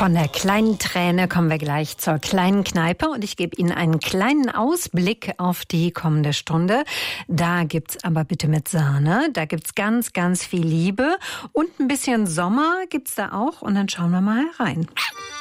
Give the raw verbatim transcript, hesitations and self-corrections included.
Von der kleinen Träne kommen wir gleich zur kleinen Kneipe und ich gebe Ihnen einen kleinen Ausblick auf die kommende Stunde. Da gibt's aber bitte mit Sahne, da gibt's ganz, ganz viel Liebe und ein bisschen Sommer gibt's da auch und dann schauen wir mal rein.